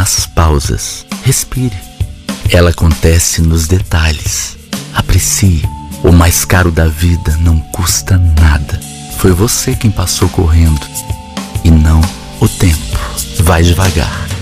nas pausas. Respire. Ela acontece nos detalhes. Aprecie. O mais caro da vida não custa nada. Foi você quem passou correndo e não o tempo. Vai devagar.